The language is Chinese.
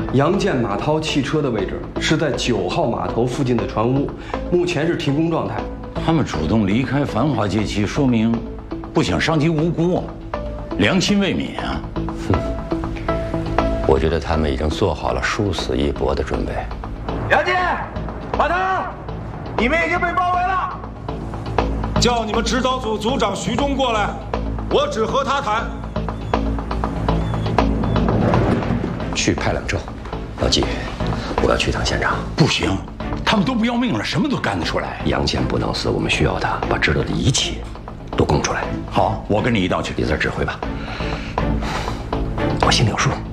杨建、马涛汽车的位置是在9号码头附近的船坞，目前是停工状态。 他们主动离开繁华街区，说明不想伤及无辜啊，良心未泯啊。 我觉得他们已经做好了殊死一搏的准备。 杨建、马涛，你们已经被包围了。 叫你们指导组组长徐忠过来，我只和他谈。 去派两周。老季，我要去趟现场。 不行，他们都不要命了，什么都干得出来。 杨建不能死，我们需要他把知道的一切都供出来。 好，我跟你一道去。 你在这指挥吧，我心里有数。